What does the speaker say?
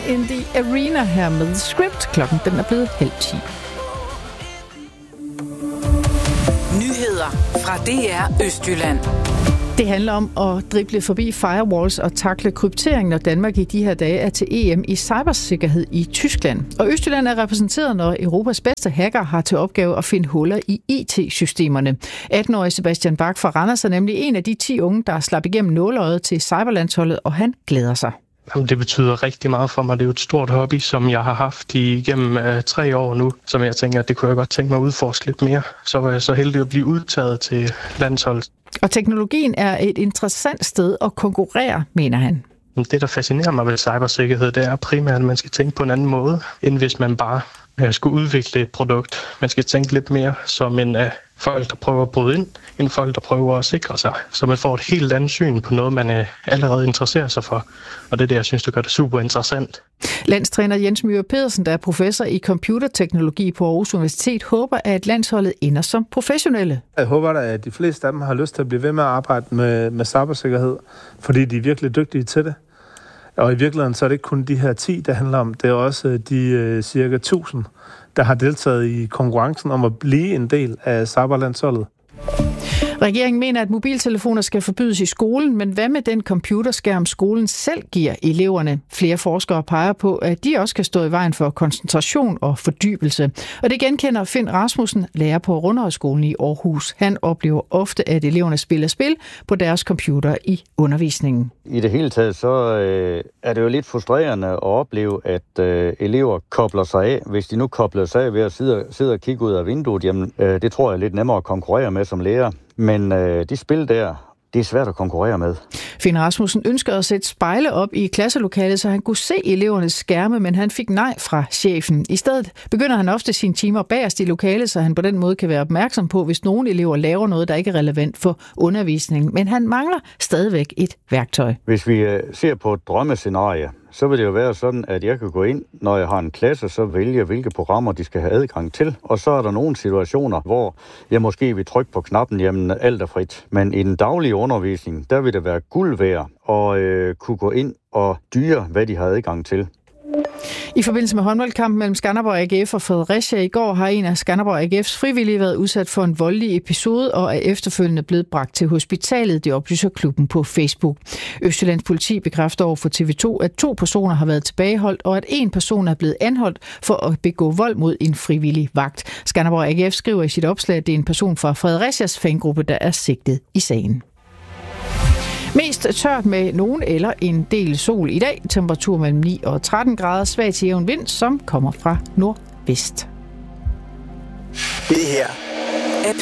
in the Arena her med Script. Klokken den er blevet 9:30. Nyheder fra DR Østjylland. Det handler om at drible forbi firewalls og takle kryptering, når Danmark i de her dage er til EM i cybersikkerhed i Tyskland. Og Østjylland er repræsenteret, når Europas bedste hacker har til opgave at finde huller i IT-systemerne. 18-årige Sebastian Bach fra Randers er nemlig en af de 10 unge, der slap igennem nåleøjet til cyberlandsholdet, og han glæder sig. Jamen, det betyder rigtig meget for mig. Det er jo et stort hobby, som jeg har haft igennem 3 år nu, som jeg tænker, at det kunne jeg godt tænke mig at udforske lidt mere. Så var jeg så heldig at blive udtaget til landsholdet. Og teknologien er et interessant sted at konkurrere, mener han. Det, der fascinerer mig ved cybersikkerhed, det er primært, at man skal tænke på en anden måde, end hvis man bare skulle udvikle et produkt. Man skal tænke lidt mere som en folk, der prøver at bryde ind, end folk, der prøver at sikre sig. Så man får et helt andet syn på noget, man allerede interesserer sig for. Og det er det, jeg synes, det gør det super interessant. Landstræner Jens Myhre Pedersen, der er professor i computerteknologi på Aarhus Universitet, håber, at landsholdet ender som professionelle. Jeg håber, at de fleste af dem har lyst til at blive ved med at arbejde med cybersikkerhed, fordi de er virkelig dygtige til det. Og i virkeligheden så er det ikke kun de her 10, der handler om. Det er også de cirka 1000, der har deltaget i konkurrencen om at blive en del af cyberlandsholdet. Regeringen mener, at mobiltelefoner skal forbydes i skolen, men hvad med den computerskærm, skolen selv giver eleverne? Flere forskere peger på, at de også kan stå i vejen for koncentration og fordybelse. Og det genkender Finn Rasmussen, lærer på Rundhøjskolen i Aarhus. Han oplever ofte, at eleverne spiller spil på deres computer i undervisningen. I det hele taget så er det jo lidt frustrerende at opleve, at elever kobler sig af. Hvis de nu kobler sig af ved at sidde og kigge ud af vinduet, jamen, det tror jeg er lidt nemmere at konkurrere med som lærer. Men de spil der, det er svært at konkurrere med. Finn Rasmussen ønsker at sætte spejle op i klasselokalet, så han kunne se elevernes skærme, men han fik nej fra chefen. I stedet begynder han ofte sine timer bagerst i lokalet, så han på den måde kan være opmærksom på, hvis nogle elever laver noget, der ikke er relevant for undervisningen. Men han mangler stadigvæk et værktøj. Hvis vi ser på et drømmescenarie, så vil det jo være sådan, at jeg kan gå ind, når jeg har en klasse, så vælge, hvilke programmer de skal have adgang til. Og så er der nogle situationer, hvor jeg måske vil trykke på knappen, jamen alt er frit. Men i den daglige undervisning, der vil det være guld værd at kunne gå ind og styre, hvad de har adgang til. I forbindelse med håndboldkampen mellem Skanderborg AGF og Fredericia i går har en af Skanderborg AGF's frivillige været udsat for en voldelig episode og er efterfølgende blevet bragt til hospitalet. Det oplyser klubben på Facebook. Østjyllands politi bekræfter over for TV2, at 2 personer har været tilbageholdt, og at 1 person er blevet anholdt for at begå vold mod en frivillig vagt. Skanderborg AGF skriver i sit opslag, at det er en person fra Fredericias fangruppe, der er sigtet i sagen. Mest tørt med nogen eller en del sol i dag. Temperatur mellem 9 og 13 grader. Svag til jævn vind, som kommer fra nordvest. Det her